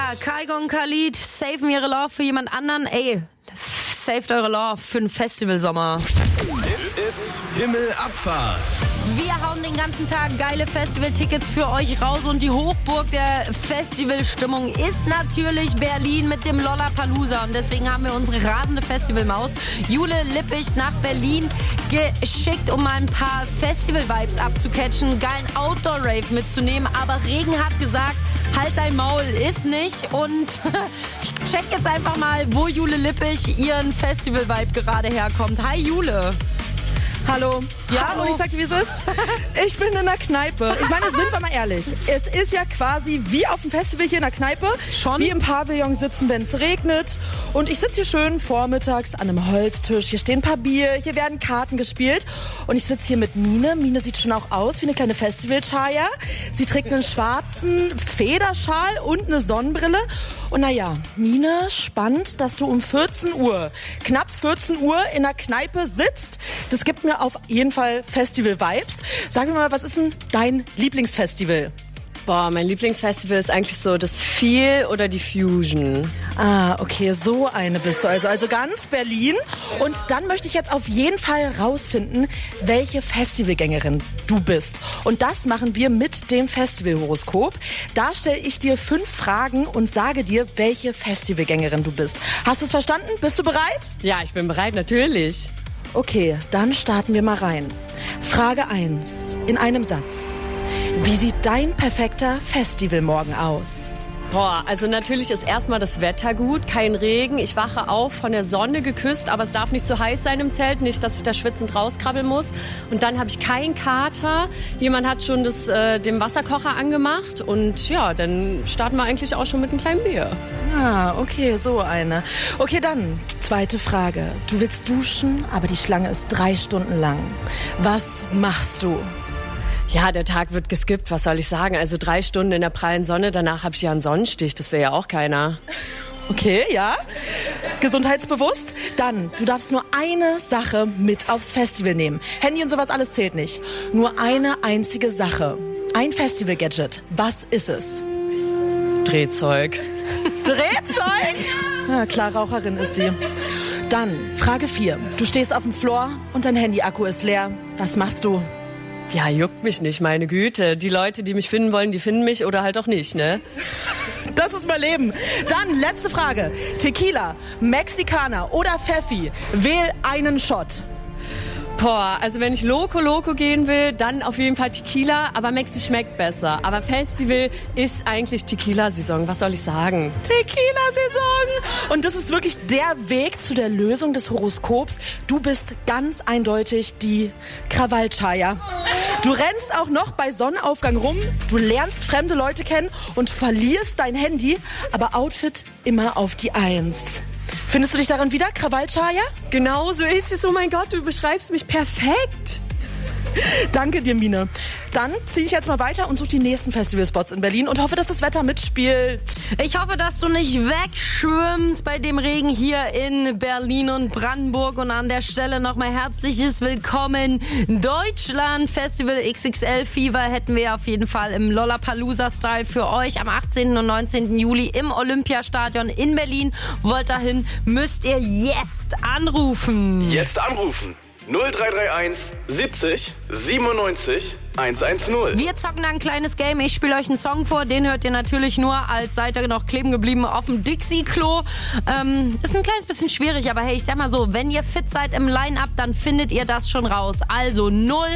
Ja, Kygo und Khalid saven ihre Love für jemand anderen. Ey, saved eure Love für einen Festivalsommer. It's Himmelabfahrt. Wir hauen den ganzen Tag geile Festivaltickets für euch raus und die Hochburg der Festivalstimmung ist natürlich Berlin mit dem Lollapalooza und deswegen haben wir unsere rasende Festivalmaus Jule Lippich nach Berlin geschickt, um mal ein paar Festival-Vibes abzucatchen, geilen Outdoor-Rave mitzunehmen, aber Regen hat gesagt, halt dein Maul, ist nicht und ich check jetzt einfach mal, wo Jule Lippich ihren Festival-Vibe gerade herkommt. Hi Jule. Hallo. Ja, Hallo. und ich sag dir, wie es ist. Ich bin in der Kneipe. Ich meine, sind wir mal ehrlich. Es ist ja quasi wie auf dem Festival hier in der Kneipe. Schon? Wie im Pavillon sitzen, wenn es regnet. Und ich sitze hier schön vormittags an einem Holztisch. Hier stehen ein paar Bier, hier werden Karten gespielt. Und ich sitze hier mit Mine. Mine sieht schon auch aus wie eine kleine Festivalchaya. Sie trägt einen schwarzen Federschal und eine Sonnenbrille. Und naja, Mine, spannend, dass du um 14 Uhr, knapp 14 Uhr in der Kneipe sitzt. Das gibt mir auf jeden Fall Festival-Vibes. Sag mir mal, was ist denn dein Lieblingsfestival? Boah, mein Lieblingsfestival ist eigentlich so das Feel oder die Fusion. Ah, okay, so eine bist du also ganz Berlin. Und dann möchte ich jetzt auf jeden Fall rausfinden, welche Festivalgängerin du bist. Und das machen wir mit dem Festivalhoroskop. Da stelle ich dir 5 Fragen und sage dir, welche Festivalgängerin du bist. Hast du es verstanden? Bist du bereit? Ja, ich bin bereit, natürlich. Okay, dann starten wir mal rein. Frage 1. In einem Satz. Wie sieht dein perfekter Festivalmorgen aus? Boah, also natürlich ist erstmal das Wetter gut, kein Regen. Ich wache auf, von der Sonne geküsst, aber es darf nicht zu heiß sein im Zelt, nicht, dass ich da schwitzend rauskrabbeln muss. Und dann habe ich keinen Kater. Jemand hat schon den Wasserkocher angemacht und ja, dann starten wir eigentlich auch schon mit einem kleinen Bier. Ah, okay, so eine. Okay, dann, zweite Frage. Du willst duschen, aber die Schlange ist 3 Stunden lang. Was machst du? Ja, der Tag wird geskippt, was soll ich sagen? Also 3 Stunden in der prallen Sonne, danach habe ich ja einen Sonnenstich, das will ja auch keiner. Okay, ja. Gesundheitsbewusst? Dann, du darfst nur eine Sache mit aufs Festival nehmen. Handy und sowas alles zählt nicht. Nur eine einzige Sache. Ein Festival-Gadget. Was ist es? Drehzeug. Drehzeug? Ja, klar, Raucherin ist sie. Dann, Frage 4. Du stehst auf dem Floor und dein Handy-Akku ist leer. Was machst du? Ja, juckt mich nicht, meine Güte. Die Leute, die mich finden wollen, die finden mich oder halt auch nicht, ne? Das ist mein Leben. Dann, letzte Frage. Tequila, Mexikaner oder Pfeffi? Wähl einen Shot. Boah, also wenn ich Loco gehen will, dann auf jeden Fall Tequila, aber Mexi schmeckt besser. Aber Festival ist eigentlich Tequila-Saison, was soll ich sagen? Tequila-Saison! Und das ist wirklich der Weg zu der Lösung des Horoskops. Du bist ganz eindeutig die Krawallchaya. Du rennst auch noch bei Sonnenaufgang rum, du lernst fremde Leute kennen und verlierst dein Handy, aber Outfit immer auf die 1. Findest du dich daran wieder, Krawallchaya? Genau so ist es. Oh mein Gott, du beschreibst mich perfekt. Danke dir, Mine. Dann ziehe ich jetzt mal weiter und suche die nächsten Festivalspots in Berlin und hoffe, dass das Wetter mitspielt. Ich hoffe, dass du nicht wegschwimmst bei dem Regen hier in Berlin und Brandenburg. Und an der Stelle nochmal herzliches Willkommen Deutschland. Festival XXL Fever hätten wir auf jeden Fall im Lollapalooza-Style für euch am 18. und 19. Juli im Olympiastadion in Berlin. Wollt dahin, müsst ihr jetzt anrufen. Jetzt anrufen. 0331 70 97 110. Wir zocken da ein kleines Game. Ich spiele euch einen Song vor. Den hört ihr natürlich nur, als seid ihr noch kleben geblieben auf dem Dixie-Klo. Ist ein kleines bisschen schwierig, aber hey, ich sag mal so, wenn ihr fit seid im Line-Up, dann findet ihr das schon raus. Also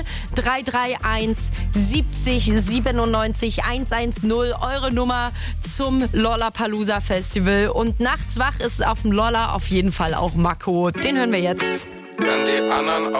0331 70 97 110, eure Nummer zum Lollapalooza Festival. Und nachts wach ist auf dem Lolla auf jeden Fall auch Mako. Den hören wir jetzt. Wenn die anderen